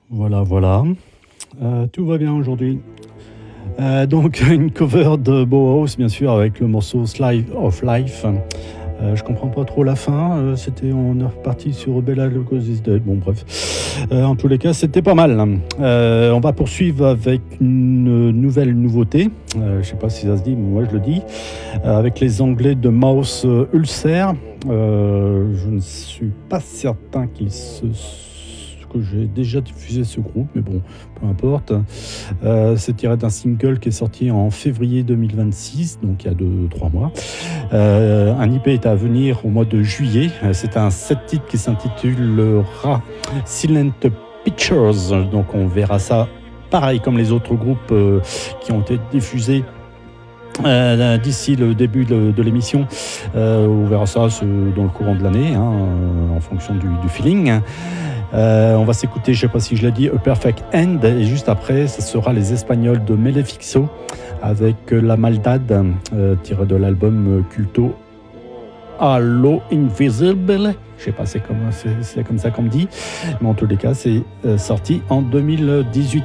Voilà, voilà. Tout va bien aujourd'hui. Donc, une cover de Bauhaus, bien sûr, avec le morceau Slide of Life. Je comprends pas trop la fin. On est reparti sur Bella Lugosi's Dead. Bon, bref. En tous les cas, c'était pas mal. On va poursuivre avec une nouvelle nouveauté. Je sais pas si ça se dit, mais moi je le dis. Avec les Anglais de Mouse Ulcer. Je ne suis pas certain que j'ai déjà diffusé ce groupe, mais bon, peu importe. C'est tiré d'un single qui est sorti en février 2026, donc il y a 2-3 mois. Un IP est à venir au mois de juillet. C'est un 7 titres qui s'intitulera Silent Pictures, donc on verra ça pareil comme les autres groupes qui ont été diffusés d'ici le début de l'émission. On verra ça dans le courant de l'année, en fonction du feeling. On va s'écouter, je ne sais pas si je l'ai dit, A Perfect End, et juste après, ce sera les Espagnols de Melefixo avec La Maldad, tiré de l'album Culto a lo Invisible. Je ne sais pas, c'est comme ça qu'on me dit, mais en tous les cas, c'est sorti en 2018.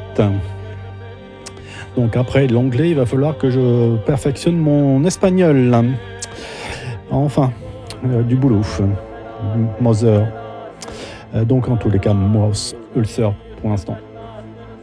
Donc après l'anglais, il va falloir que je perfectionne mon espagnol. Enfin, du boulot. Mother. Donc en tous les cas, Mouse Ulcer pour l'instant.